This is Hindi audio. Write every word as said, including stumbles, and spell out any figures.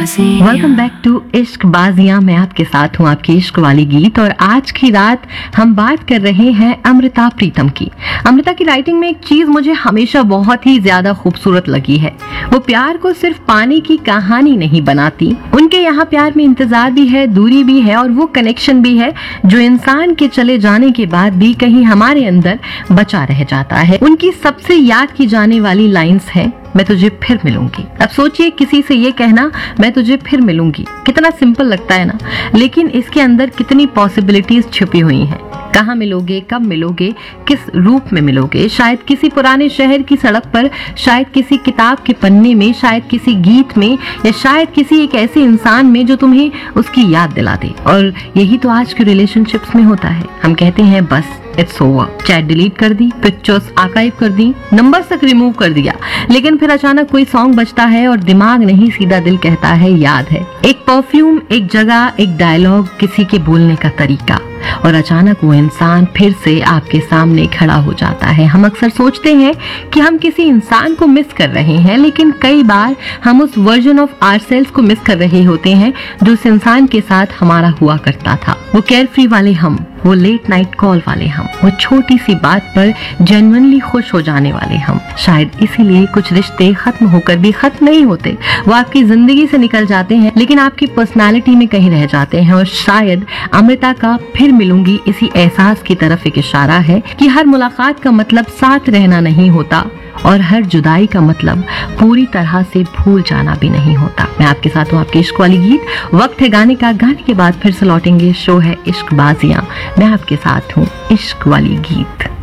वेलकम बैक टू इश्क बाजियां। मैं आपके साथ हूँ, आपकी इश्क वाली गीत। और आज की रात हम बात कर रहे हैं अमृता प्रीतम की। अमृता की राइटिंग में एक चीज मुझे हमेशा बहुत ही ज्यादा खूबसूरत लगी है। वो प्यार को सिर्फ पाने की कहानी नहीं बनाती, उनके यहाँ प्यार में इंतजार भी है, दूरी भी है और वो कनेक्शन भी है जो इंसान के चले जाने के बाद भी कहीं हमारे अंदर बचा रह जाता है। उनकी सबसे याद की जाने वाली लाइन्स है, मैं तुझे फिर मिलूंगी। अब सोचिए, किसी से ये कहना मैं तुझे फिर मिलूंगी कितना सिंपल लगता है ना, लेकिन इसके अंदर कितनी पॉसिबिलिटीज छुपी हुई हैं। कहाँ मिलोगे, कब मिलोगे, किस रूप में मिलोगे, शायद किसी पुराने शहर की सड़क पर, शायद किसी किताब के पन्ने में, शायद किसी गीत में, या शायद किसी एक ऐसे इंसान में जो तुम्हें उसकी याद दिला दे। और यही तो आज के रिलेशनशिप्स में होता है। हम कहते हैं बस इट्स ओवर, चैट डिलीट कर दी, पिक्चर्स आर्काइव कर दी, नंबर तक रिमूव कर दिया, लेकिन फिर अचानक कोई सॉन्ग बजता है और दिमाग नहीं सीधा दिल कहता है याद है। एक परफ्यूम, एक जगह, एक डायलॉग, किसी के बोलने का तरीका, और अचानक वो इंसान फिर से आपके सामने खड़ा हो जाता है। हम अक्सर सोचते हैं कि हम किसी इंसान को मिस कर रहे हैं, लेकिन कई बार हम उस वर्जन ऑफ आवरसेल्व्स को मिस कर रहे होते हैं जो उस इंसान के साथ हमारा हुआ करता था। वो केयरफ्री वाले हम, वो लेट नाइट कॉल वाले हम, वो छोटी सी बात पर जेन्युइनली खुश हो जाने वाले हम। शायद इसीलिए कुछ रिश्ते खत्म होकर भी खत्म नहीं होते, वो आपकी जिंदगी से निकल जाते हैं लेकिन आपकी पर्सनालिटी में कहीं रह जाते हैं। और शायद अमृता का फिर मिलूंगी इसी एहसास की तरफ एक इशारा है कि हर मुलाकात का मतलब साथ रहना नहीं होता और हर जुदाई का मतलब पूरी तरह से भूल जाना भी नहीं होता। मैं आपके साथ हूँ, आपकी इश्क वाली गीत। वक्त है गाने का, गाने के बाद फिर से लौटेंगे। शो है इश्क बाजियां, मैं आपके साथ हूँ, इश्क वाली गीत।